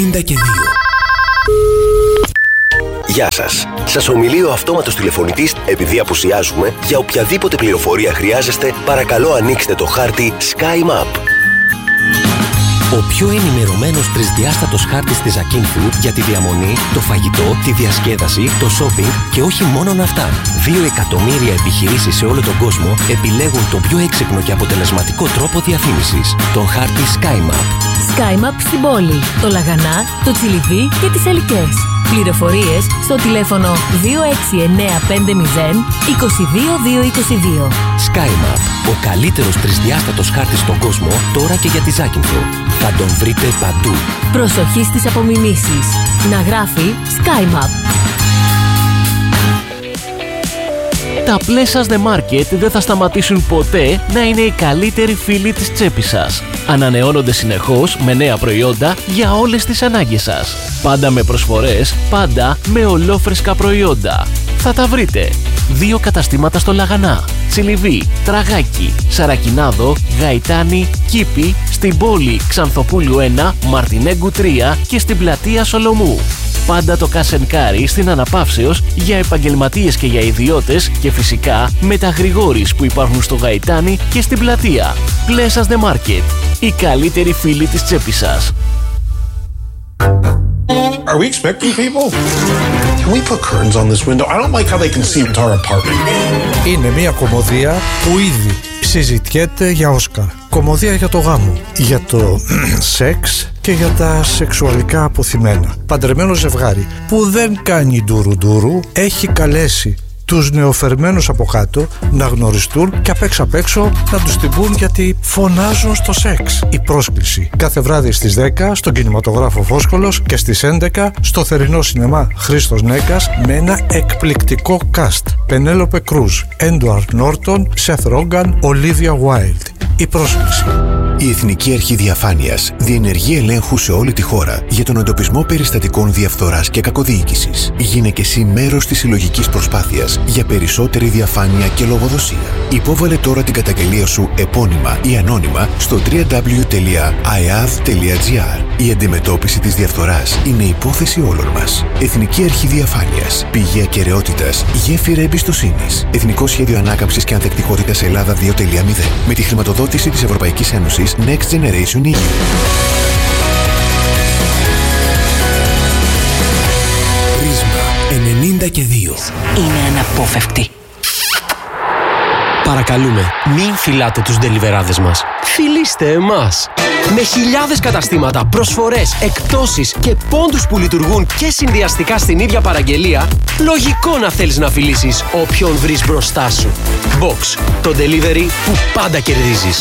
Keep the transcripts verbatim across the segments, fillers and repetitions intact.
ενενήντα και δύο. Γεια σας. Σας ομιλεί ο αυτόματος τηλεφωνητής επειδή απουσιάζουμε. Για οποιαδήποτε πληροφορία χρειάζεστε, παρακαλώ ανοίξτε το χάρτη SkyMap. Ο πιο ενημερωμένος τρισδιάστατος χάρτης της Ακίνθου για τη διαμονή, το φαγητό, τη διασκέδαση, το shopping και όχι μόνον αυτά. Δύο εκατομμύρια επιχειρήσεις σε όλο τον κόσμο επιλέγουν τον πιο έξυπνο και αποτελεσματικό τρόπο διαφήμισης. Τον χάρτη SkyMap. SkyMap στην πόλη, το Λαγανά, το Τσιλιβί και τις Ελικές. Πληροφορίες στο τηλέφωνο δύο έξι εννέα πέντε μηδέν είκοσι δύο δύο είκοσι δύο. SkyMap, ο καλύτερος τρισδιάστατος χάρτης στον κόσμο, τώρα και για τη Ζάκυνθο. Θα τον βρείτε παντού. Προσοχή στις απομιμήσεις. Να γράφει SkyMap. Τα Pleasures The Market δεν θα σταματήσουν ποτέ να είναι οι καλύτεροι φίλοι της τσέπης σας. Ανανεώνονται συνεχώς με νέα προϊόντα για όλες τις ανάγκες σας. Πάντα με προσφορές, πάντα με ολόφρεσκα προϊόντα. Θα τα βρείτε. Δύο καταστήματα στο Λαγανά, Τσιλιβί, Τραγάκι, Σαρακινάδο, Γαϊτάνη, Κήπη, στην πόλη Ξανθοπούλου ένα, Μαρτινέγκου τρία και στην πλατεία Σολομού. Πάντα το Κασενκάρι στην Αναπαύσεως για επαγγελματίες και για ιδιώτες και φυσικά με τα Γρηγόρης που υπάρχουν στο Γαϊτάνι και στην πλατεία. Pleasures The Market, οι καλύτεροι φίλοι της τσέπης σας. Are we expecting people? Can we put curtains on this window? I don't like how they can see into our apartment. Είναι μια κομμωδία που ήδη συζητιέται για Όσκαρ. Κομμωδία για το γάμο, για το σεξ και για τα σεξουαλικά αποθυμένα. Παντρεμένο ζευγάρι που δεν κάνει ντουρου-ντουρου έχει καλέσει τους νεοφερμένους από κάτω να γνωριστούν και απ' έξω απ' έξω να τους την πούν γιατί φωνάζουν στο σεξ. Η πρόσκληση κάθε βράδυ στις δέκα στον κινηματογράφο Φόσκολος και στις έντεκα στο θερινό σινεμά Χρήστος Νέκας με ένα εκπληκτικό cast. Πενέλοπε Κρούζ, Έντουαρντ Νόρτον, Σεθ Ρόγκαν, Ολίβια Γουάιλντ. Η πρόσκληση. Η Εθνική Αρχή Διαφάνειας διενεργεί ελέγχου σε όλη τη χώρα για τον εντοπισμό περιστατικών διαφθοράς και κακοδιοίκησης. Γίνε και εσύ μέρος της συλλογικής προσπάθειας για περισσότερη διαφάνεια και λογοδοσία. Υπόβαλε τώρα την καταγγελία σου επώνυμα ή ανώνυμα στο double-u double-u double-u τελεία άι έι έι έι τελεία τζι άρ. Η αντιμετώπιση της διαφθοράς είναι υπόθεση όλων μας. Εθνική Αρχή Διαφάνειας. Πηγή ακεραιότητας. Γέφυρα εμπιστοσύνης. Εθνικό Σχέδιο Ανάκαμψης και Ανθεκτικότητας Ελλάδα δύο τελεία μηδέν. Με τη χρηματοδότηση της Ευρωπαϊκής Ένωσης Next Generation ι γιου. Πρίσμα ενενήντα και δύο. Είναι αναπόφευκτη. Παρακαλούμε, μην φυλάτε τους ντελιβεράδες μας. Φιλήστε εμάς. Με χιλιάδες καταστήματα, προσφορές, εκπτώσεις και πόντους που λειτουργούν και συνδυαστικά στην ίδια παραγγελία, λογικό να θέλεις να φιλήσεις όποιον βρεις μπροστά σου. Box, το delivery που πάντα κερδίζεις.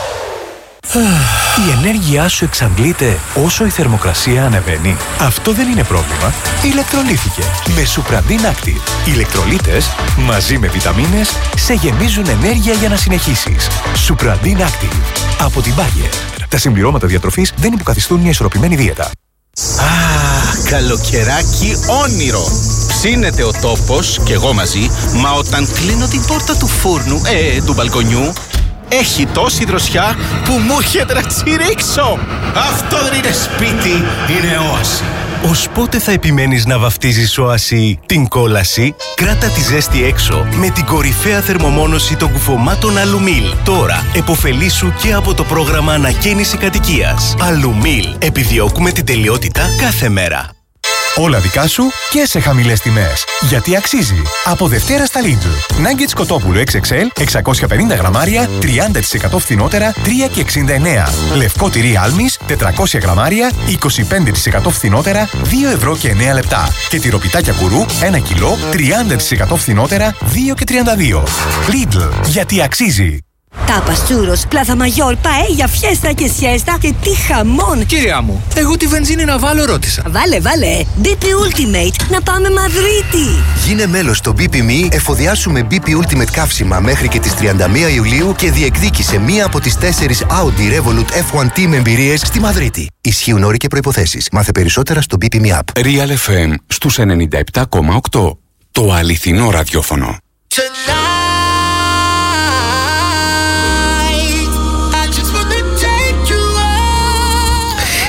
Η ενέργειά σου εξαντλείται όσο η θερμοκρασία ανεβαίνει. Αυτό δεν είναι πρόβλημα. Ηλεκτρολύθηκε με Supradin Active. Οι ηλεκτρολίτες μαζί με βιταμίνες σε γεμίζουν ενέργεια για να συνεχίσεις. Supradin Active από την Bayer. Τα συμπληρώματα διατροφής δεν υποκαθιστούν μια ισορροπημένη δίαιτα. Α, καλοκαιράκι όνειρο. Ψήνεται ο τόπος και εγώ μαζί, μα όταν κλείνω την πόρτα του φούρνου, ε, του μπαλκονιού, έχει τόση δροσιά που μου έρχεται να τσιρίξω. Αυτό δεν είναι σπίτι, είναι όαση. Ως πότε θα επιμένεις να βαφτίζεις όαση την κόλαση? Κράτα τη ζέστη έξω με την κορυφαία θερμομόνωση των κουφωμάτων Αλουμίλ. Τώρα εποφελήσου και από το πρόγραμμα ανακαίνιση κατοικίας. Αλουμίλ. Επιδιώκουμε την τελειότητα κάθε μέρα. Όλα δικά σου και σε χαμηλές τιμές. Γιατί αξίζει. Από Δευτέρα στα Lidl. Nuggets κοτόπουλο εξ εξ ελ εξακόσια πενήντα γραμμάρια τριάντα τοις εκατό φθηνότερα τρία και εξήντα εννέα. Λευκό τυρί Άλμης τετρακόσια γραμμάρια είκοσι πέντε τοις εκατό φθηνότερα δύο ευρώ και εννέα λεπτά. Και τυροπιτάκια κουρού ένα κιλό τριάντα τοις εκατό φθηνότερα δύο και τριάντα δύο. Lidl. Γιατί αξίζει. Τάπας, τσούρος, πλάθα μαγιόρ, παέλια, φιέστα και σιέστα και τι χαμόν! Κυρία μου, εγώ τη βενζίνη να βάλω ρώτησα. Βάλε, βάλε! μπι πι Ultimate, να πάμε Μαδρίτη! Γίνε μέλος στο μπι πι εμ ι, εφοδιάσουμε μπι πι Ultimate καύσιμα μέχρι και τις τριάντα μία Ιουλίου και διεκδίκησε μία από τις τέσσερις Audi Revolut εφ ουάν Team εμπειρίες στη Μαδρίτη. Ισχύουν όροι και προϋποθέσεις. Μάθε περισσότερα στο μπι πι εμ ι App. Real εφ εμ στους ενενήντα επτά κόμμα οκτώ. Το αληθινό ραδιόφωνο.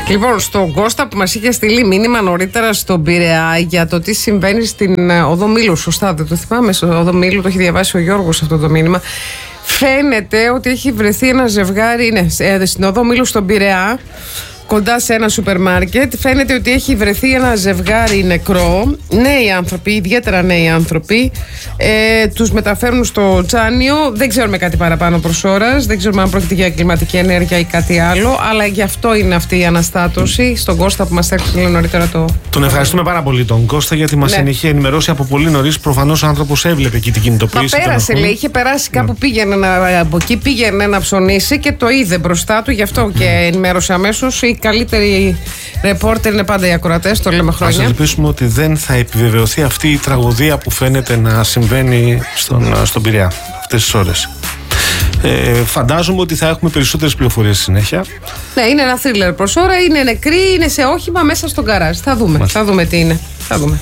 Λοιπόν, στον Κώστα που μας είχε στείλει μήνυμα νωρίτερα στον Πειραιά για το τι συμβαίνει στην Οδό Μήλου. Σωστά, δεν το θυμάμαι. Στο Οδό Μήλου το έχει διαβάσει ο Γιώργος αυτό το μήνυμα. Φαίνεται ότι έχει βρεθεί ένα ζευγάρι, ναι, στην Οδό Μήλου στον Πειραιά, κοντά σε ένα σούπερ μάρκετ. Φαίνεται ότι έχει βρεθεί ένα ζευγάρι νεκρό. Νέοι άνθρωποι, ιδιαίτερα νέοι άνθρωποι. Ε, τους μεταφέρουν στο Τζάνιο. Δεν ξέρουμε κάτι παραπάνω προς ώρας. Δεν ξέρουμε αν πρόκειται για κλιματική ενέργεια ή κάτι άλλο. Αλλά γι' αυτό είναι αυτή η αναστάτωση. Στον Κώστα που μας έστειλε νωρίτερα το. Τον ευχαριστούμε πάρα πολύ τον Κώστα, γιατί μας ναι. είχε ενημερώσει από πολύ νωρίς. Προφανώς ο άνθρωπος έβλεπε εκεί την κινητοποίηση. Μα πέρασε, λέει. Είχε περάσει κάπου, ναι. πήγαινε να, από εκεί πήγαινε να ψωνίσει και το είδε μπροστά του. Γι' αυτό και ενημέρωσε αμέσως. Οι καλύτεροι ρεπόρτερ είναι πάντα οι ακροατές, το λέμε χρόνια. Ας ελπίσουμε ότι δεν θα επιβεβαιωθεί αυτή η τραγωδία που φαίνεται να συμβαίνει στον, στον Πειραιά αυτές τις ώρες. Ε, φαντάζομαι ότι θα έχουμε περισσότερες πληροφορίες στη συνέχεια. Ναι, είναι ένα θρίλερ προς ώρα, είναι νεκροί, είναι σε όχημα μέσα στον γκαράζ. Θα δούμε, Μάλιστα. θα δούμε τι είναι. Θα δούμε.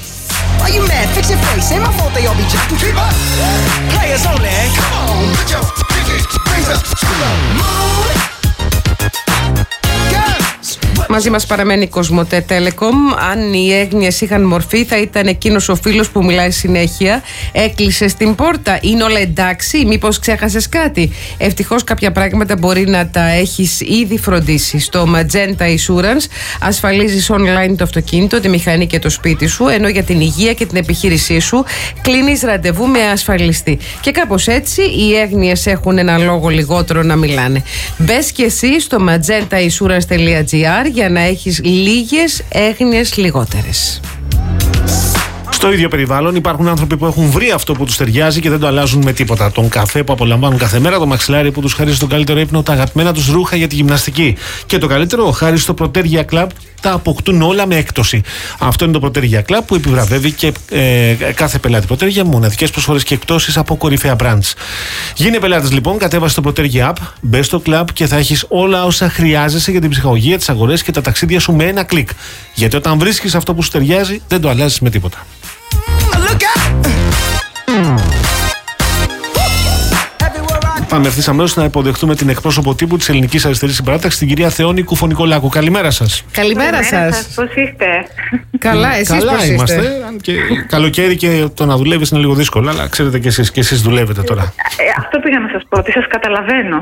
Μαζί μας παραμένει η Κοσμοτέ Telecom. Αν οι έγνοιες είχαν μορφή, θα ήταν εκείνος ο φίλος που μιλάει συνέχεια. Έκλεισε την πόρτα. Είναι όλα εντάξει, μήπως ξέχασες κάτι? Ευτυχώς κάποια πράγματα μπορεί να τα έχεις ήδη φροντίσει. Στο Magenta Insurance ασφαλίζεις online το αυτοκίνητο, τη μηχανή και το σπίτι σου, ενώ για την υγεία και την επιχείρησή σου κλείνεις ραντεβού με ασφαλιστή. Και κάπως έτσι οι έγνοιες έχουν ένα λόγο λιγότερο να μιλάνε. Μπες και εσύ στο magenta insurance τελεία gr για να έχεις λίγες έγνοιες λιγότερες. Στο ίδιο περιβάλλον υπάρχουν άνθρωποι που έχουν βρει αυτό που τους ταιριάζει και δεν το αλλάζουν με τίποτα. Τον καφέ που απολαμβάνουν κάθε μέρα, το μαξιλάρι που τους χαρίζει τον καλύτερο ύπνο, τα αγαπημένα τους ρούχα για τη γυμναστική. Και το καλύτερο, χάρη στο Protergia Club, τα αποκτούν όλα με έκπτωση. Αυτό είναι το Protergia Club που επιβραβεύει και ε, κάθε πελάτη Protergia με μοναδικές προσφορές και εκπτώσεις από κορυφαία brands. Γίνε πελάτης λοιπόν, κατέβασε το Protergia App, μπες στο club και θα έχεις όλα όσα χρειάζεσαι για την ψυχαγωγία, τις αγορές και τα ταξίδια σου με ένα κλικ. Γιατί όταν βρίσκεις αυτό που σου ταιριάζει, δεν το αλλάζεις με τίποτα. Πάμε ευθύς αμέσως να υποδεχτούμε την εκπρόσωπο τύπου της Ελληνικής Αριστερής Συμπαράταξης, την κυρία Θεόνη Κουφωνικολάκου. Καλημέρα σας. Καλημέρα σας. Πώς είστε? Καλά, εσείς Καλά πώς είμαστε. είστε? Και καλοκαίρι και το να δουλεύεις είναι λίγο δύσκολο, αλλά ξέρετε και εσείς, και εσείς δουλεύετε τώρα. Ε, αυτό πήγα να σας πω, ότι σας καταλαβαίνω.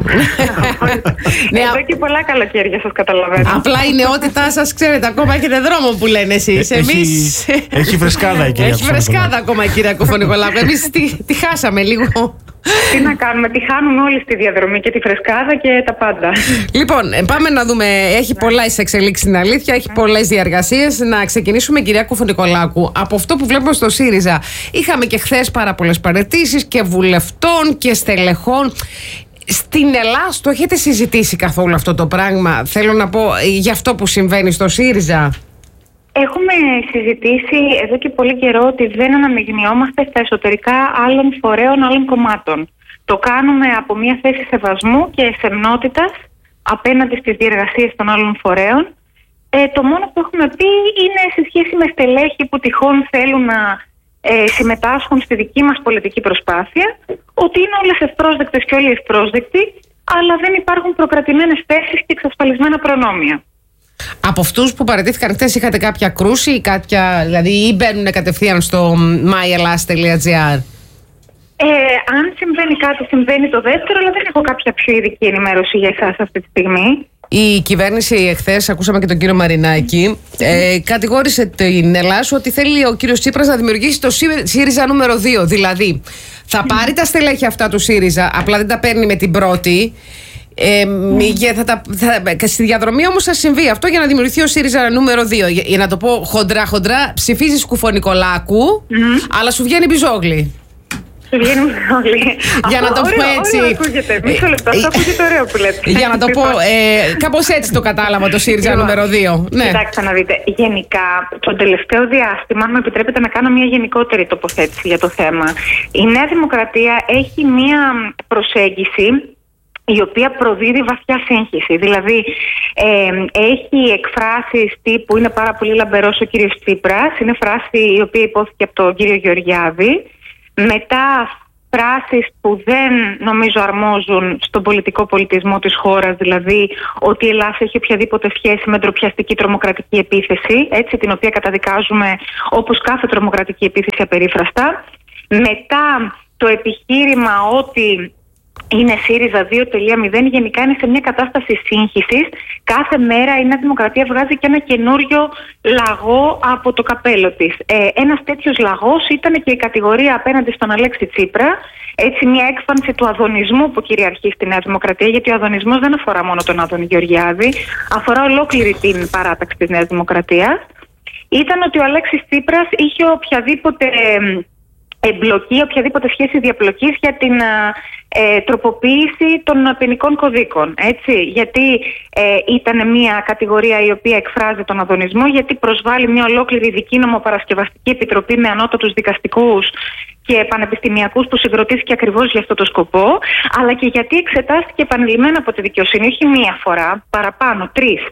ναι, Εδώ και πολλά καλοκαίρια σας καταλαβαίνω. Απλά η νεότητά σας, ξέρετε, ακόμα έχετε δρόμο που λένε εσείς. Εμείς... Έχει, έχει φρεσκάδα η κυρία Έχει φρεσκάδα ακόμα η κυρία Κουφωνικολάκου. Εμείς τη, τη χάσαμε λίγο. Τι να κάνουμε, τη χάνουμε όλοι στη διαδρομή, και τη φρεσκάδα και τα πάντα. Λοιπόν, πάμε να δούμε. Έχει πολλές εξελίξεις στην αλήθεια, έχει πολλές διαργασίες. Να ξεκινήσουμε, κυρία Κουφωνικολάκου, από αυτό που βλέπουμε στο ΣΥΡΙΖΑ. Είχαμε και χθες πάρα πολλές παραιτήσεις και βουλευτών και στελεχών. Στην Ελλάδα το έχετε συζητήσει καθόλου αυτό το πράγμα? Θέλω να πω για αυτό που συμβαίνει στο ΣΥΡΙΖΑ. Έχουμε συζητήσει εδώ και πολύ καιρό ότι δεν αναμειγνιόμαστε στα εσωτερικά άλλων φορέων, άλλων κομμάτων. Το κάνουμε από μια θέση σεβασμού και σεμνότητας απέναντι στις διεργασίες των άλλων φορέων. Ε, το μόνο που έχουμε πει είναι σε σχέση με στελέχη που τυχόν θέλουν να ε, συμμετάσχουν στη δική μας πολιτική προσπάθεια, ότι είναι όλες ευπρόσδεκτες και όλοι ευπρόσδεκτοι, αλλά δεν υπάρχουν προκρατημένες θέσεις και εξασφαλισμένα προνόμια. Από αυτούς που παραιτήθηκαν χθες είχατε κάποια κρούση ή κάποια, δηλαδή, ή μπαίνουν κατευθείαν στο my elas τελεία gr? Ε, αν συμβαίνει κάτι, συμβαίνει το δεύτερο, αλλά δεν έχω κάποια πιο ειδική ενημέρωση για εσάς αυτή τη στιγμή. Η κυβέρνηση εχθές, ακούσαμε και τον κύριο Μαρινάκη, ε, κατηγόρησε την Ελλάδα ότι θέλει ο κύριος Τσίπρας να δημιουργήσει το ΣΥΡΙΖΑ νούμερο δύο. Δηλαδή, θα πάρει τα στελέχη αυτά του ΣΥΡΙΖΑ, απλά δεν τα παίρνει με την πρώτη. Ε, mm. θα τα, θα, στη διαδρομή όμως θα συμβεί αυτό για να δημιουργηθεί ο ΣΥΡΙΖΑ νούμερο δύο. Για, για να το πω χοντρά χοντρά, ψηφίζεις Κουφωνικολάκου, mm. αλλά σου βγαίνει Μπιζόγλη. Σου βγαίνει Μπιζόγλη. Για να το πω έτσι. Ωραίο ακούγεται. Μισό λεπτό, αυτό ακούγεται ωραίο που λέτε. Για να το πω, ε, κάπως έτσι το κατάλαβα το ΣΥΡΙΖΑ νούμερο δύο. Ναι. Κοιτάξτε να δείτε. Γενικά, το τελευταίο διάστημα, αν μου επιτρέπετε να κάνω μια γενικότερη τοποθέτηση για το θέμα. Η Νέα Δημοκρατία έχει μια προσέγγιση η οποία προδίδει βαθιά σύγχυση. Δηλαδή, ε, έχει εκφράσεις τύπου είναι πάρα πολύ λαμπερός ο κύριος Τσίπρας, είναι φράση η οποία υπόθηκε από τον κύριο Γεωργιάδη. Μετά φράσεις που δεν νομίζω αρμόζουν στον πολιτικό πολιτισμό της χώρας, δηλαδή ότι η Ελλάδα έχει οποιαδήποτε σχέση με ντροπιαστική τρομοκρατική επίθεση, έτσι, την οποία καταδικάζουμε όπως κάθε τρομοκρατική επίθεση απερίφραστα. Μετά το επιχείρημα ότι είναι ΣΥΡΙΖΑ δύο κόμμα μηδέν, γενικά είναι σε μια κατάσταση σύγχυσης. Κάθε μέρα η Νέα Δημοκρατία βγάζει και ένα καινούριο λαγό από το καπέλο της. Ε, ένας τέτοιος λαγός ήταν και η κατηγορία απέναντι στον Αλέξη Τσίπρα. Έτσι, μια έκφανση του αδωνισμού που κυριαρχεί στη Νέα Δημοκρατία, γιατί ο αδωνισμός δεν αφορά μόνο τον Άδωνη Γεωργιάδη, αφορά ολόκληρη την παράταξη της Νέας Δημοκρατίας. Ήταν ότι ο Αλέξης Τσίπρας είχε οποιαδήποτε εμπλοκή, οποιαδήποτε σχέση διαπλοκής για την ε, τροποποίηση των ποινικών κωδίκων. Έτσι, γιατί ε, ήταν μια κατηγορία η οποία εκφράζει τον αδωνισμό, γιατί προσβάλλει μια ολόκληρη ειδική νομοπαρασκευαστική επιτροπή με ανώτατους δικαστικούς και πανεπιστημιακούς που συγκροτήθηκε ακριβώς για αυτό το σκοπό, αλλά και γιατί εξετάστηκε επανειλημμένα από τη δικαιοσύνη, όχι μία φορά, παραπάνω, τρεις.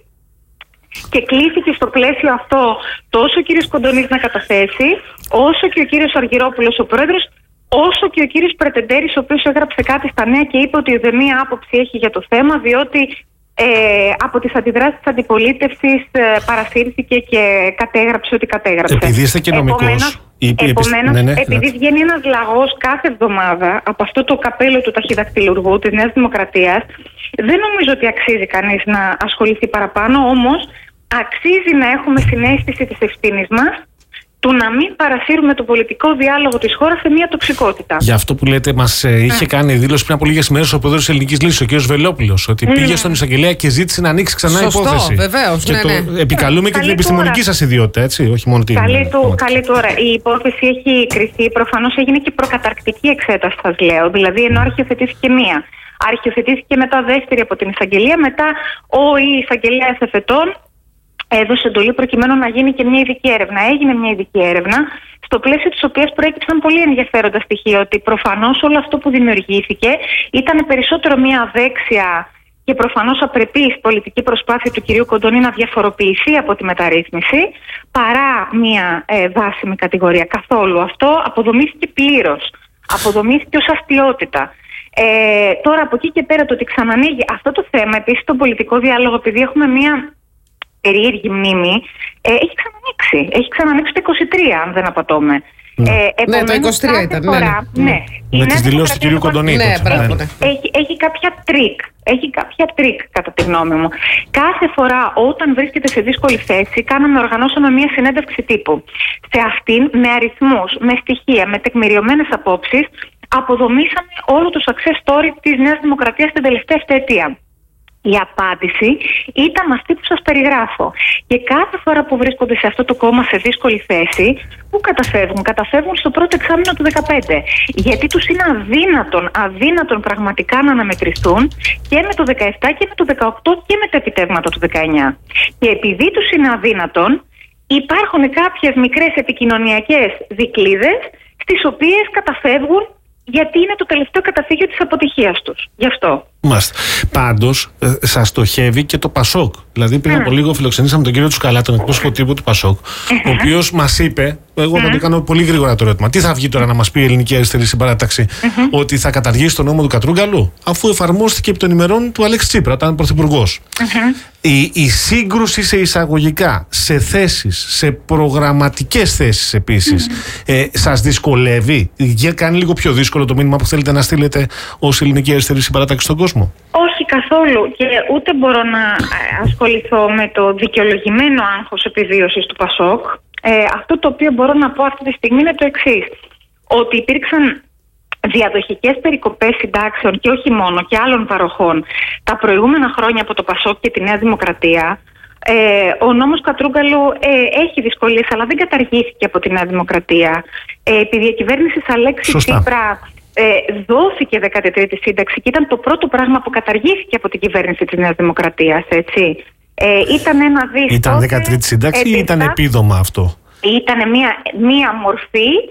Και κλήθηκε στο πλαίσιο αυτό τόσο ο κύριος Κοντονής να καταθέσει, όσο και ο κύριος Αργυρόπουλος ο πρόεδρος, όσο και ο κύριος Πρετεντέρης, ο οποίος έγραψε κάτι στα νέα και είπε ότι η μία άποψη έχει για το θέμα, διότι ε, από τις αντιδράσεις της αντιπολίτευσης ε, παρασύρθηκε και κατέγραψε ότι κατέγραψε. Επειδή είστε και νομικός. Επομένως, η... επομένως ναι, ναι, επειδή ναι. βγαίνει ένας λαγός κάθε εβδομάδα από αυτό το καπέλο του ταχυδακτηλουργού της Νέας Δημοκρατίας, δεν νομίζω ότι αξίζει κανείς να ασχοληθεί παραπάνω, όμως αξίζει να έχουμε συναίσθηση της ευθύνης μας του να μην παρασύρουμε το πολιτικό διάλογο της χώρας σε μια τοξικότητα. Για αυτό που λέτε, μας ε, είχε mm. κάνει δήλωση πριν από λίγες μέρες ο πρόεδρος της Ελληνικής Λύσης, ο κ. Βελόπουλος, ότι mm. πήγε στον εισαγγελέα και ζήτησε να ανοίξει ξανά Σωστό, υπόθεση. Βεβαίως, και ναι, το ναι. επικαλούμε και την επιστημονική σας ιδιότητα, έτσι, όχι μόνο την. Καλή του, καλή του ώρα. Η υπόθεση έχει κριθεί. Προφανώς έγινε και προκαταρκτική εξέταση, σας λέω. Δηλαδή, ενώ αρχιοθετήθηκε μία. Αρχιοθετήθηκε μετά δεύτερη από την εισαγγελία, μετά ο εισαγγελέας εφετών έδωσε εντολή προκειμένου να γίνει και μια ειδική έρευνα. Έγινε μια ειδική έρευνα, στο πλαίσιο της οποίας προέκυψαν πολύ ενδιαφέροντα στοιχεία, ότι προφανώς όλο αυτό που δημιουργήθηκε ήταν περισσότερο μια αδέξια και προφανώς απρεπής πολιτική προσπάθεια του κυρίου Κοντονή να διαφοροποιηθεί από τη μεταρρύθμιση, παρά μια ε, βάσιμη κατηγορία. Καθόλου. Αυτό αποδομήθηκε πλήρως. Αποδομήθηκε ως αστιότητα. Ε, τώρα από εκεί και πέρα το ότι ξανανοίγει αυτό το θέμα, επίσης τον πολιτικό διάλογο, επειδή έχουμε μια περίεργη μνήμη, ε, έχει ξανανοίξει. Έχει ξανανοίξει το είκοσι τρία, αν δεν απατώμε. Ναι, ε, ναι το είκοσι τρία ήταν. Φορά, ναι. ναι. Με τις δηλώσεις του κυρίου Κοντονή. Ναι, μπράβο, ναι. Έχει, έχει κάποια τρίκ. Έχει κάποια τρίκ, κατά τη γνώμη μου. Κάθε φορά όταν βρίσκεται σε δύσκολη θέση, κάναμε, οργανώσαμε μια συνέντευξη τύπου. Σε αυτήν, με αριθμούς, με στοιχεία, με τεκμηριωμένες απόψεις, αποδομήσαμε όλο το success story της Νέας Δημοκρατίας την τελευταία επταετία. Η απάντηση ήταν αυτή που σας περιγράφω. Και κάθε φορά που βρίσκονται σε αυτό το κόμμα σε δύσκολη θέση, πού καταφεύγουν? Καταφεύγουν στο πρώτο εξάμηνο του δεκαπέντε. Γιατί τους είναι αδύνατον, αδύνατον πραγματικά να αναμετρηθούν και με το δεκαεπτά και με το δεκαοκτώ και με τα επιτεύγματα του δεκαεννιά. Και επειδή τους είναι αδύνατον, υπάρχουν κάποιες μικρές επικοινωνιακές δικλείδες στις οποίες καταφεύγουν, γιατί είναι το τελευταίο καταφύγιο της αποτυχίας τους. Γι' αυτό. Μάλιστα. Πάντως, ε, σας στοχεύει και το Πασόκ. Δηλαδή, πριν mm. από λίγο φιλοξενήσαμε τον κύριο Τσουκαλά, τον εκπρόσωπο τύπου του Πασόκ, ο οποίος μας είπε, εγώ θα το κάνω πολύ γρήγορα το ερώτημα, τι θα βγει τώρα να μας πει η Ελληνική Αριστερή Συμπαράταξη, mm-hmm. ότι θα καταργήσει τον νόμο του Κατρούγκαλου, αφού εφαρμόστηκε επί των ημερών του Αλέξη Τσίπρα, όταν ήταν πρωθυπουργός. Mm-hmm. Η, η σύγκρουση σε εισαγωγικά, σε θέσεις, σε προγραμματικές θέσεις επίσης, mm-hmm. ε, σας δυσκολεύει? Για κάνει λίγο πιο δύσκολο το μήνυμα που θέλετε να στείλετε ως Ελληνική Αριστερή Συμπαράταξη στον κόσμο? Όχι καθόλου, και ούτε μπορώ να ασχοληθώ με το δικαιολογημένο άγχος επιβίωσης του Πασόκ. Ε, αυτό το οποίο μπορώ να πω αυτή τη στιγμή είναι το εξής, ότι υπήρξαν διαδοχικές περικοπές συντάξεων και όχι μόνο, και άλλων παροχών τα προηγούμενα χρόνια από το Πασόκ και τη Νέα Δημοκρατία. Ε, ο νόμος Κατρούγκαλου ε, έχει δυσκολίες, αλλά δεν καταργήθηκε από τη Νέα Δημοκρατία. Ε, επί διακυβέρνησης Αλέξη Τσίπρα ε, δόθηκε δέκατη τρίτη σύνταξη και ήταν το πρώτο πράγμα που καταργήθηκε από την κυβέρνηση της Νέας Δημοκρατίας, έτσι. Ε, ήταν ένα δις. Ήταν δέκατη τρίτη σύνταξη ή ήταν επίδομα αυτό? Ήταν μια, μια μορφή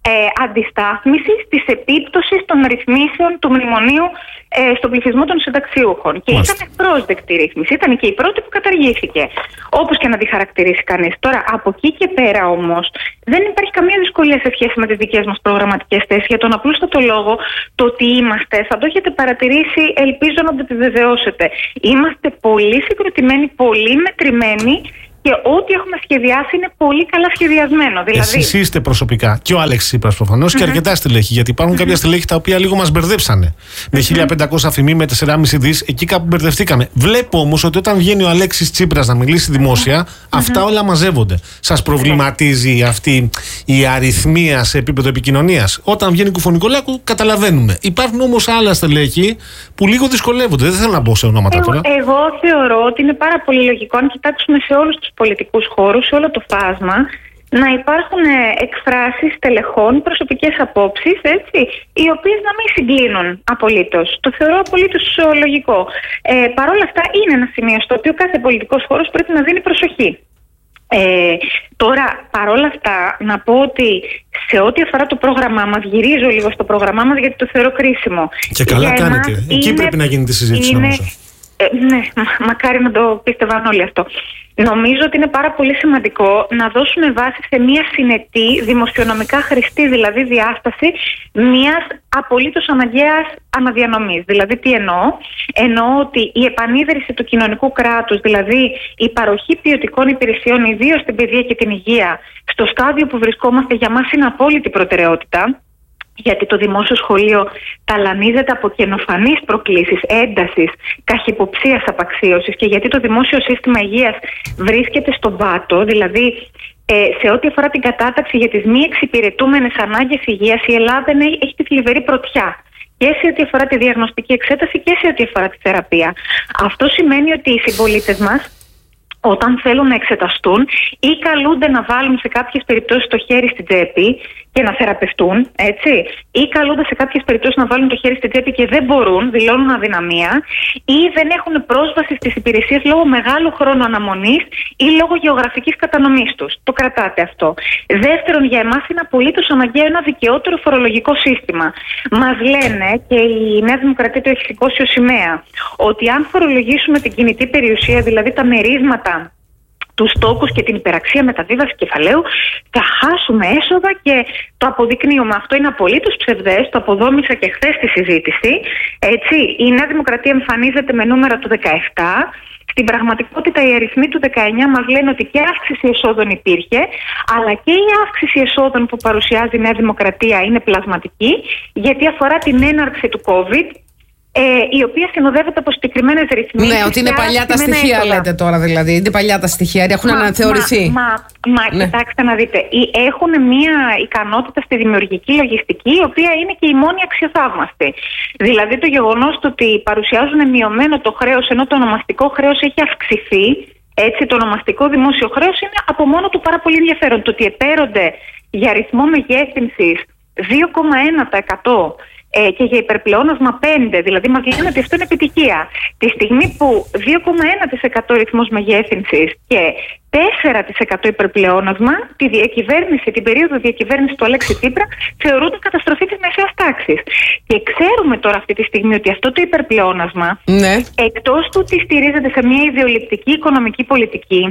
ε, αντιστάθμισης της επίπτωσης των ρυθμίσεων του μνημονίου ε, στον πληθυσμό των συνταξιούχων. Και Μάλιστα. ήταν ευπρόσδεκτη ρύθμιση. Ήταν και η πρώτη που καταργήθηκε. Όπως και να τη χαρακτηρίσει κανείς. Τώρα, από εκεί και πέρα όμως, δεν υπάρχει καμία δυσκολία σε σχέση με τις δικές μας προγραμματικές θέσεις. Για τον απλούστατο λόγο, το ότι είμαστε, θα το έχετε παρατηρήσει, ελπίζω να το επιβεβαιώσετε. Είμαστε πολύ συγκροτημένοι, πολύ μετρημένοι. Και ό,τι έχουμε σχεδιάσει είναι πολύ καλά σχεδιασμένο. Δηλαδή... Εσείς είστε προσωπικά και ο Άλεξ Τσίπρας προφανώς mm-hmm. και αρκετά στελέχη. Γιατί υπάρχουν mm-hmm. κάποια στελέχη τα οποία λίγο μας μπερδέψανε. Mm-hmm. Με χίλια πεντακόσια φημί, με τέσσερα κόμμα πέντε δις, εκεί κάπου μπερδευτήκαμε. Βλέπω όμως ότι όταν βγαίνει ο Αλέξης Τσίπρας να μιλήσει δημόσια, mm-hmm. αυτά όλα μαζεύονται. Σας προβληματίζει αυτή η αριθμία σε επίπεδο επικοινωνίας? Όταν βγαίνει Κουφωνικολάκου, καταλαβαίνουμε. Υπάρχουν όμως άλλα στελέχη που λίγο δυσκολεύονται. Δεν θέλω να μπω σε ονόματα εγώ, τώρα. Εγώ θεωρώ ότι είναι πάρα πολύ λογικό, αν κοιτάξουμε σε όλους τους πολιτικούς χώρους, σε όλο το φάσμα, να υπάρχουν εκφράσεις τελεχών, προσωπικές απόψεις, έτσι, οι οποίες να μην συγκλίνουν απολύτως. Το θεωρώ απολύτως λογικό. Ε, Παρ' όλα αυτά, είναι ένα σημείο στο οποίο κάθε πολιτικός χώρος πρέπει να δίνει προσοχή. Ε, τώρα, παρόλα αυτά, να πω ότι σε ό,τι αφορά το πρόγραμμά μας, γυρίζω λίγο στο πρόγραμμά μας γιατί το θεωρώ κρίσιμο. Και καλά κάνετε. Εκεί είναι, πρέπει να γίνει τη συζήτηση είναι, νομίζω. Ε, ναι, μα, μακάρι να το πίστευαν όλοι αυτό. Νομίζω ότι είναι πάρα πολύ σημαντικό να δώσουμε βάση σε μια συνετή, δημοσιονομικά χρηστή δηλαδή διάσταση μιας απολύτως αναγκαίας αναδιανομής. Δηλαδή τι εννοώ? Εννοώ ότι η επανίδρυση του κοινωνικού κράτους, δηλαδή η παροχή ποιοτικών υπηρεσιών, ιδίως στην παιδεία και την υγεία, στο στάδιο που βρισκόμαστε, για μας είναι απόλυτη προτεραιότητα. Γιατί το δημόσιο σχολείο ταλανίζεται από καινοφανείς προκλήσεις, έντασης, καχυποψίας, απαξίωσης, και γιατί το δημόσιο σύστημα υγείας βρίσκεται στον πάτο, δηλαδή ε, σε ό,τι αφορά την κατάταξη για τις μη εξυπηρετούμενες ανάγκες υγείας, η Ελλάδα έχει τη θλιβερή πρωτιά. Και σε ό,τι αφορά τη διαγνωστική εξέταση και σε ό,τι αφορά τη θεραπεία. Αυτό σημαίνει ότι οι συμπολίτες μας, όταν θέλουν να εξεταστούν, ή καλούνται να βάλουν σε κάποιες περιπτώσεις το χέρι στην τσέπη και να θεραπευτούν, έτσι, ή καλούνται σε κάποιες περιπτώσεις να βάλουν το χέρι στην τσέπη και δεν μπορούν, δηλώνουν αδυναμία, ή δεν έχουν πρόσβαση στις υπηρεσίες λόγω μεγάλου χρόνου αναμονής ή λόγω γεωγραφικής κατανομής τους. Το κρατάτε αυτό. Δεύτερον, για εμάς είναι απολύτως αναγκαίο ένα δικαιότερο φορολογικό σύστημα. Μας λένε, και η Νέα Δημοκρατία το έχει σηκώσει ως σημαία, ότι αν φορολογήσουμε την κινητή περιουσία, δηλαδή τα μερίσματα, τους τόκους και την υπεραξία μεταβίβαση κεφαλαίου, θα χάσουμε έσοδα, και το αποδεικνύουμε. Αυτό είναι απολύτως ψευδές, το αποδόμησα και χθες στη συζήτηση. Έτσι, η Νέα Δημοκρατία εμφανίζεται με νούμερα του δεκαεπτά. Στην πραγματικότητα οι αριθμοί του δεκαεννιά μας λένε ότι και αύξηση εσόδων υπήρχε, αλλά και η αύξηση εσόδων που παρουσιάζει η Νέα Δημοκρατία είναι πλασματική, γιατί αφορά την έναρξη του COVID, Ε, η οποία συνοδεύεται από συγκεκριμένες ρυθμίσεις. Ναι, ότι είναι παλιά τα στοιχεία, έσοδα. Λέτε τώρα δηλαδή. Είναι παλιά τα στοιχεία, έχουν μα, αναθεωρηθεί. Μα, μα, μα ναι. Κοιτάξτε να δείτε. Έχουν μια ικανότητα στη δημιουργική λογιστική, η οποία είναι και η μόνη αξιοθαύμαστη. Δηλαδή το γεγονός ότι παρουσιάζουν μειωμένο το χρέος, ενώ το ονομαστικό χρέος έχει αυξηθεί. Έτσι, το ονομαστικό δημόσιο χρέος είναι από μόνο του πάρα πολύ ενδιαφέρον. Το ότι επέρονται για αριθμό μεγέθυνσης δύο κόμμα ένα τοις εκατό Ε, και για υπερπλεόνασμα πέντε, δηλαδή μας λένε ότι αυτό είναι επιτυχία. Τη στιγμή που δύο κόμμα ένα τοις εκατό ρυθμός μεγέθυνσης και τέσσερα τοις εκατό υπερπλεόνασμα, τη διακυβέρνηση, την περίοδο διακυβέρνησης του Αλέξη Τσίπρα, θεωρούνται καταστροφή της μεσαίας τάξης. Και ξέρουμε τώρα αυτή τη στιγμή ότι αυτό το υπερπλεόνασμα, ναι, εκτός του ότι στηρίζεται σε μια ιδεολειπτική οικονομική πολιτική,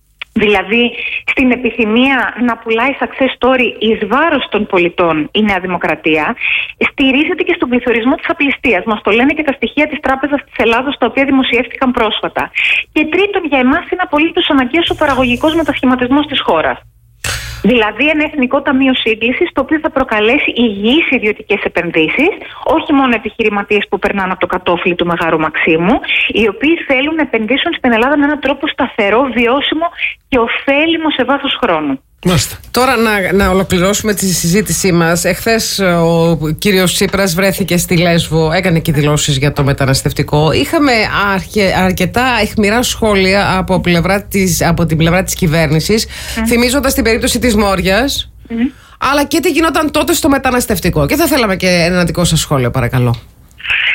δηλαδή στην επιθυμία να πουλάει success story εις βάρος των πολιτών η Νέα Δημοκρατία, στηρίζεται και στον πληθωρισμό της απληστίας. Μας το λένε και τα στοιχεία της Τράπεζας της Ελλάδος, τα οποία δημοσιεύτηκαν πρόσφατα. Και τρίτον, για εμάς είναι απολύτως αναγκαίος ο παραγωγικός μετασχηματισμός της χώρας. Δηλαδή ένα εθνικό ταμείο σύγκλησης, το οποίο θα προκαλέσει υγιείς ιδιωτικές επενδύσεις, όχι μόνο επιχειρηματίες που περνάνε από το κατόφλι του Μεγάρου Μαξίμου, οι οποίοι θέλουν να επενδύσουν στην Ελλάδα με έναν τρόπο σταθερό, βιώσιμο και ωφέλιμο σε βάθος χρόνου. Μάλιστα. Τώρα να, να ολοκληρώσουμε τη συζήτησή μας. Εχθές ο κύριος Τσίπρας βρέθηκε στη Λέσβο, έκανε και δηλώσεις για το μεταναστευτικό. Είχαμε αρκε, αρκετά αιχμηρά σχόλια από, πλευρά της, από την πλευρά της κυβέρνησης, mm. θυμίζοντας την περίπτωση της Μόριας, mm. αλλά και τι γινόταν τότε στο μεταναστευτικό. Και θα θέλαμε και ένα δικό σας σχόλιο, παρακαλώ.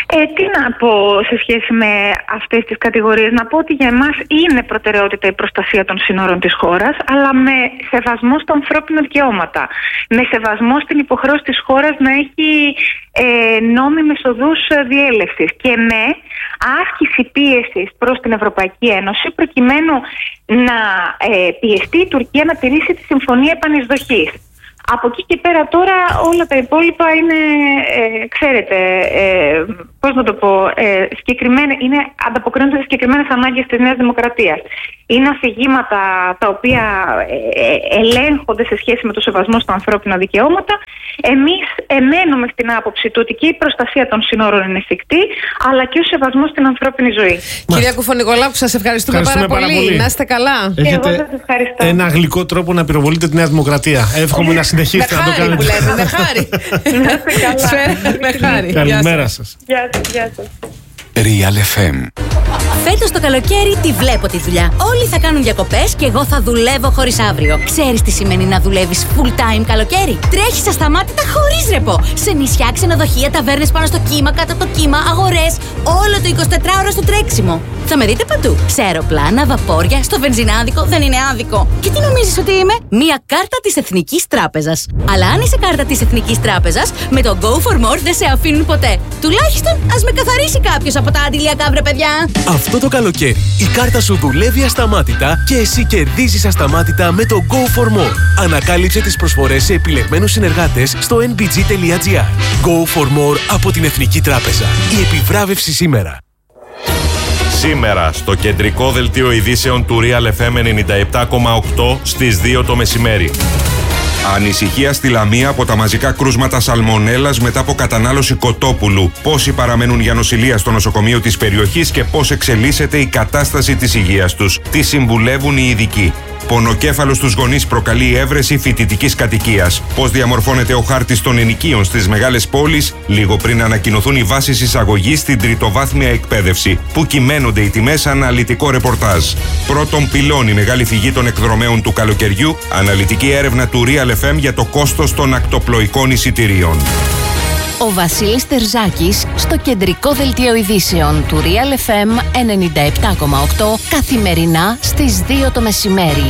Ε, τι να πω σε σχέση με αυτές τις κατηγορίες? Να πω ότι για εμάς είναι προτεραιότητα η προστασία των σύνορων της χώρας, αλλά με σεβασμό στα ανθρώπινα δικαιώματα. Με σεβασμό στην υποχρέωση της χώρας να έχει ε, νόμιμες οδούς διέλευσης και με άσκηση πίεσης προς την Ευρωπαϊκή Ένωση προκειμένου να ε, πιεστεί η Τουρκία να τηρήσει τη Συμφωνία Επανεισδοχής. Από εκεί και πέρα τώρα όλα τα υπόλοιπα είναι, ε, ξέρετε, ε, πώς να το πω, ε, συγκεκριμένα, είναι, ανταποκρίνονται σε συγκεκριμένες ανάγκες της Νέας Δημοκρατίας. Είναι αφηγήματα τα οποία ε, ελέγχονται σε σχέση με το σεβασμό στα ανθρώπινα δικαιώματα. Εμείς εμένουμε στην άποψη του ότι και η προστασία των συνόρων είναι εφικτή, αλλά και ο σεβασμός στην ανθρώπινη ζωή. Κυρία Κουφωνικολάκου, σας ευχαριστούμε, ευχαριστούμε πάρα, πάρα πολύ. πολύ. Να είστε καλά. Έχετε εγώ σας ευχαριστώ. Ένα γλυκό τρόπο να πυροβολείτε τη Νέα Δημοκρατία. Εύχομαι να συνεχίσετε να το κάνετε. Που λέτε, με χάρη. Να είστε καλά. Με χάρη. Καλημέρα σας. Γεια σας. Γεια σας. Real εφ εμ. Φέτος το καλοκαίρι τη βλέπω τη δουλειά. Όλοι θα κάνουν διακοπές και εγώ θα δουλεύω χωρίς αύριο. Ξέρεις τι σημαίνει να δουλεύεις full time καλοκαίρι? Τρέχεις ασταμάτητα χωρίς ρεπό. Σε νησιά, ξενοδοχεία, ταβέρνες πάνω στο κύμα, κάτω από το κύμα, αγορές. Όλο το εικοσιτετράωρο στο τρέξιμο. Θα με δείτε παντού. Σε αεροπλάνα, βαπόρια, στο βενζινάδικο. Δεν είναι άδικο. Και τι νομίζεις ότι είμαι? Μία κάρτα της Εθνικής Τράπεζας. Αλλά αν είσαι κάρτα της Εθνικής Τράπεζας, με το Go for More δεν σε αφήνουν ποτέ. Τουλάχιστον ας με καθαρίσει κάποιος από τα αντιλιακά, βρε παιδιά. Αυτό το καλοκαίρι η κάρτα σου δουλεύει ασταμάτητα και εσύ κερδίζεις ασταμάτητα με το Go for More. Ανακάλυψε τις προσφορές σε επιλεγμένους συνεργάτες στο εν μπι τζι τελεία τζι άρ. Go for More από την Εθνική Τράπεζα. Η επιβράβευση σήμερα. Σήμερα στο κεντρικό δελτίο ειδήσεων του Real εφ εμ ενενήντα επτά κόμμα οκτώ στις δύο το μεσημέρι. Ανησυχία στη Λαμία από τα μαζικά κρούσματα σαλμονέλας μετά από κατανάλωση κοτόπουλου. Πόσοι παραμένουν για νοσηλεία στο νοσοκομείο της περιοχής και πώς εξελίσσεται η κατάσταση της υγείας τους. Τι συμβουλεύουν οι ειδικοί. Πονοκέφαλο στους γονείς προκαλεί η έβρεση φοιτητικής κατοικίας. Πώς διαμορφώνεται ο χάρτης των ενοικίων στις μεγάλες πόλεις, λίγο πριν ανακοινωθούν οι βάσεις εισαγωγής στην τριτοβάθμια εκπαίδευση. Πού κυμαίνονται οι τιμές, αναλυτικό ρεπορτάζ. Πρώτον πυλών, η μεγάλη φυγή των εκδρομέων του καλοκαιριού. Αναλυτική έρευνα του Real εφ εμ για το κόστος των ακτοπλοϊκών εισιτηρίων. Ο Βασίλης Τερζάκης στο κεντρικό δελτίο ειδήσεων του Real εφ εμ ενενήντα επτά κόμμα οκτώ καθημερινά στις δύο το μεσημέρι.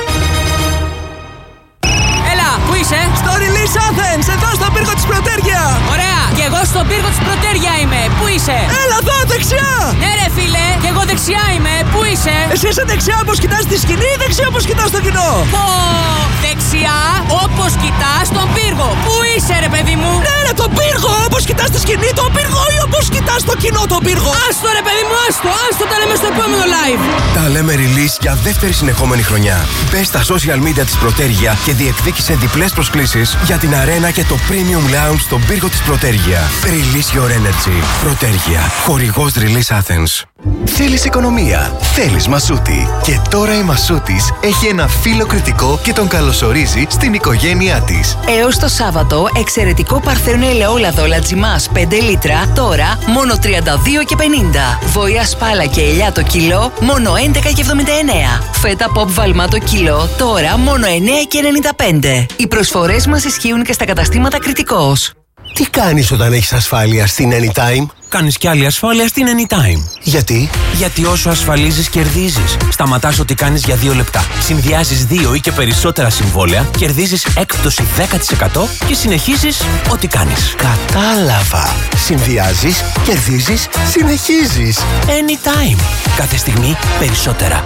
Έλα, πού είσαι? Στο Release Athens, εδώ στον πύργο της Πρωτέργεια. Ωραία, και εγώ στον πύργο της Πρωτέργεια είμαι. Πού είσαι? Έλα εδώ, δεξιά. Ναι ρε φίλε, και εγώ δεξιά είμαι. Πού είσαι? Εσύ είσαι δεξιά όπως κοιτάς τη σκηνή ή δεξιά όπως κοιτάς το κοινό? Πω, δεξιά όπως κοιτάς τον πύργο. Πού είσαι ρε παιδί μου? Ναι ρε, τον πύργο, όπως κοιτάς τη σκηνή τον πύργο ή όπως κοιτάς το κοινό τον πύργο? Άστο ρε παιδί μου, άστο, άστο, τα λέμε στο επόμενο live. Τα λέμε release για δεύτερη συνεχόμενη χρονιά. Μπες στα social media της Πρωτέργεια και διεκδίκησε διπλές προσκλήσεις για την αρένα και το premium lounge στον πύργο της Πρωτέργεια. Release your energy. Πρωτέργεια. Χορηγός Release Athens. Θέλεις οικονομία, θέλεις Μασούτη. Και τώρα η Μασούτης έχει ένα φίλο κριτικό και τον καλωσορίζει στην οικογένειά της. Έως το Σάββατο, εξαιρετικό παρθένο ελαιόλαδο Λατζιμάς πέντε λίτρα, τώρα μόνο τριάντα δύο και πενήντα. Βοήα σπάλα και ελιά το κιλό, μόνο έντεκα και εβδομήντα εννέα. Φέτα pop βαλμά το κιλό, τώρα μόνο εννέα και ενενήντα πέντε. Οι προσφορές μας ισχύουν και στα καταστήματα Κριτικός. Τι κάνεις όταν έχεις ασφάλεια στην Anytime? Κάνεις κι άλλη ασφάλεια στην Anytime. Γιατί? Γιατί όσο ασφαλίζεις κερδίζεις. Σταματάς ό,τι κάνεις για δύο λεπτά. Συνδυάζεις δύο ή και περισσότερα συμβόλαια, κερδίζεις έκπτωση δέκα τοις εκατό και συνεχίζεις ό,τι κάνεις. Κατάλαβα. Συνδυάζεις, κερδίζεις, συνεχίζεις. Anytime. Κάθε στιγμή περισσότερα.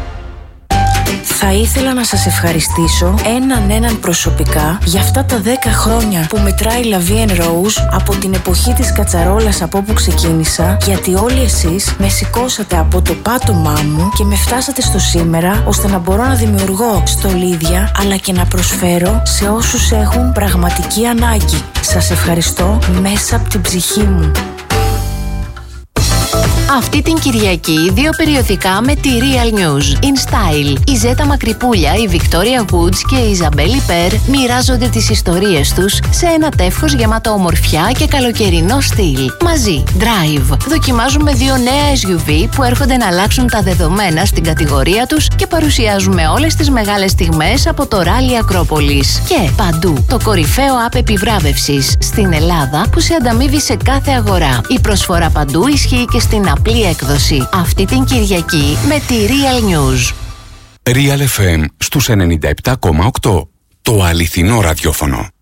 Θα ήθελα να σας ευχαριστήσω έναν έναν προσωπικά για αυτά τα δέκα χρόνια που μετράει La Vie en Rose από την εποχή της κατσαρόλας από όπου ξεκίνησα, γιατί όλοι εσείς με σηκώσατε από το πάτωμά μου και με φτάσατε στο σήμερα, ώστε να μπορώ να δημιουργώ στολίδια αλλά και να προσφέρω σε όσους έχουν πραγματική ανάγκη. Σας ευχαριστώ μέσα από την ψυχή μου. Αυτή την Κυριακή δύο περιοδικά με τη Real News. In Style. Η Ζέτα Μακρυπούλια, η Victoria Woods και η Ιζαμπέλη Περ μοιράζονται τις ιστορίες τους σε ένα τεύχος γεμάτο ομορφιά και καλοκαιρινό στυλ. Μαζί, Drive. Δοκιμάζουμε δύο νέα ες γιου βι που έρχονται να αλλάξουν τα δεδομένα στην κατηγορία τους και παρουσιάζουμε όλες τις μεγάλες στιγμές από το Rally Ακρόπολης. Και Παντού, το κορυφαίο app επιβράβευσης στην Ελλάδα που σε ανταμείβει σε κάθε αγορά. Η προσφορά Παντού ισχύει και στην απλή έκδοση. Αυτή την Κυριακή με τη Real News. Real εφ εμ στους ενενήντα επτά κόμμα οκτώ. Το αληθινό ραδιόφωνο.